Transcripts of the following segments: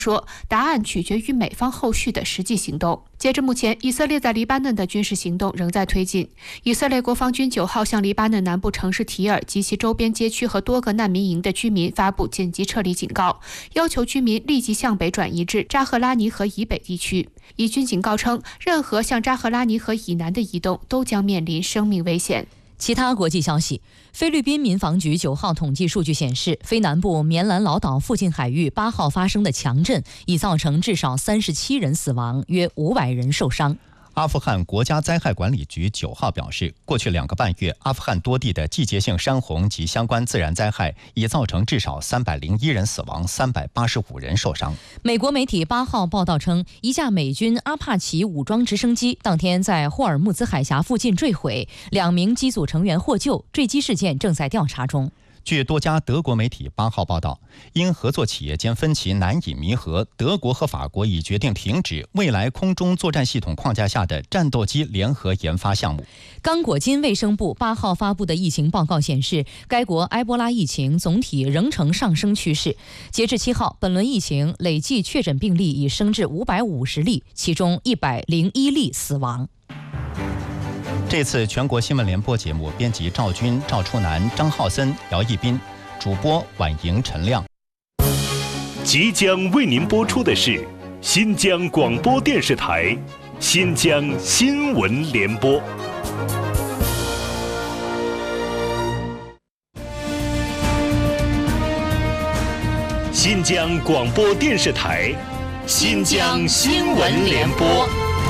说，答案取决于美方后续的实际行动。截至目前，以色列在黎巴嫩的军事行动仍在推进。以色列国防军9号向黎巴嫩南部城市提尔及其周边街区和多个难民营的居民发布紧急撤离警告，要求居民立即向北转移至扎赫拉尼河以北地区。以军警告称，任何向扎赫拉尼河以南的移动都将面临生命危险。 其他国际消息，菲律宾民防局9号统计数据显示，菲南部棉兰老岛附近海域8号发生的强震已造成至少37人死亡，约500人受伤。 阿富汗国家灾害管理局9号表示，过去2个半月，阿富汗多地的季节性山洪及相关自然灾害已造成至少301人死亡，385人受伤。 美国媒体8号报道称，一架美军阿帕奇武装直升机当天在霍尔木兹海峡附近坠毁，2名机组成员获救，坠机事件正在调查中。 据多家德国媒体8号报道，因合作企业间分歧难以弥合，德国和法国已决定停止未来空中作战系统框架下的战斗机联合研发项目。 刚果金卫生部8号发布的疫情报告显示，该国埃博拉疫情总体仍呈上升趋势。截至7号，本轮疫情累计确诊病例已升至550例，其中101例死亡。 这次全国新闻联播节目，编辑赵军、赵初南、张浩森、姚一斌，主播婉莹、陈亮。 即将为您播出的是新疆广播电视台新疆新闻联播。新疆广播电视台新疆新闻联播。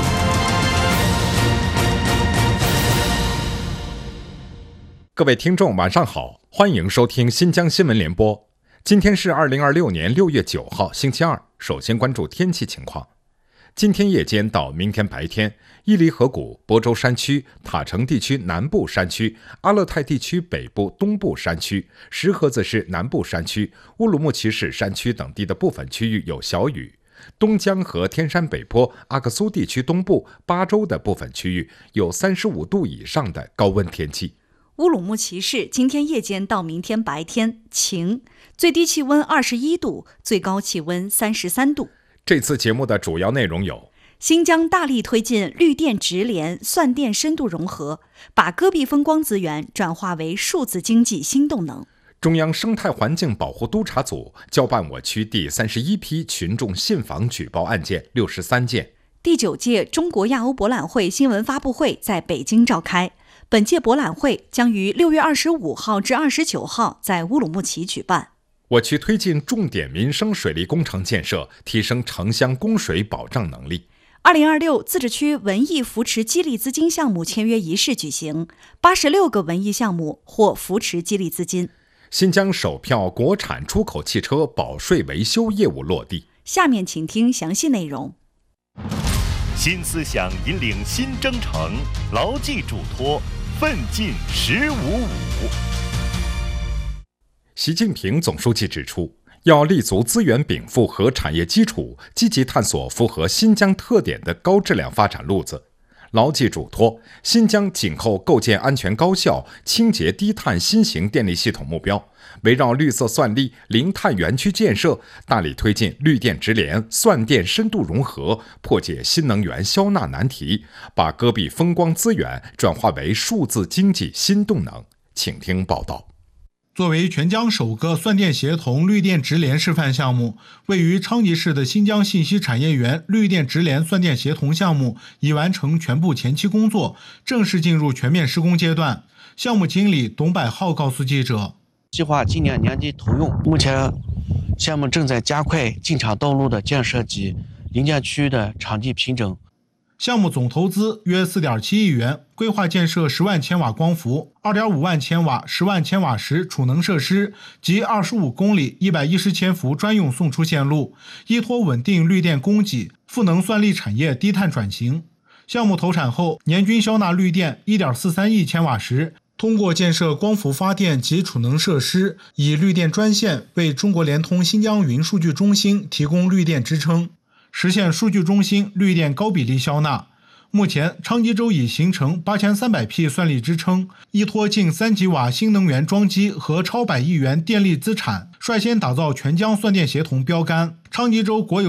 各位听众晚上好，欢迎收听新疆新闻联播。今天是2026年6月9号星期二，首先关注天气情况。今天夜间到明天白天，伊犁河谷、亳州山区、塔城地区南部山区、阿勒泰地区北部、东部山区、石河子市南部山区、乌鲁木齐市山区等地的部分区域有小雨。东江和天山北坡、阿克苏地区东部、巴州的部分区域有35度以上的高温天气。 乌鲁木齐市今天夜间到明天白天晴，最低气温21度，最高气温33度。 这次节目的主要内容有： 新疆大力推进绿电直联、算电深度融合，把戈壁风光资源转化为数字经济新动能。 中央生态环境保护督察组交办我区第31批群众信访举报案件63件。 第9届中国亚欧博览会新闻发布会在北京召开。本届博览会将于6月25号至29号在乌鲁木齐举办。 我区推进重点民生水利工程建设，提升城乡供水保障能力。 2026自治区文艺扶持激励资金项目签约仪式举行，86个文艺项目获扶持激励资金。 新疆首票国产出口汽车保税维修业务落地。 下面请听详细内容。 新思想引领新征程，牢记嘱托，奋进1055。 习近平总书记指出，要立足资源禀赋和产业基础，积极探索符合新疆特点的高质量发展路子，牢记嘱托，新疆紧扣构建安全高效、清洁低碳新型电力系统目标，围绕绿色算力、零碳园区建设，大力推进绿电直联、算电深度融合，破解新能源消纳难题，把戈壁风光资源转化为数字经济新动能。请听报道。 作为全疆首个算电协同绿电直联示范项目，位于昌吉市的新疆信息产业园绿电直联算电协同项目已完成全部前期工作，正式进入全面施工阶段。项目经理董百浩告诉记者， 计划今年年底投用，目前项目正在加快进场道路的建设及临建区域的场地平整。 项目总投资约 4.7 亿元，规划建设10万千瓦光伏、2.5万千瓦、10万千瓦时储能设施及25公里110千伏专用送出线路，依托稳定绿电供给，赋能算力产业低碳转型。项目投产后，年均消纳绿电 1.43 亿千瓦时，通过建设光伏发电及储能设施，以绿电专线为中国联通新疆云数据中心提供绿电支撑，实现数据中心绿电高比例消纳。目前，昌吉州已形成8300匹算力支撑，依托近3吉瓦新能源装机和超100亿元电力资产，率先打造全疆算电协同标杆。昌吉州国有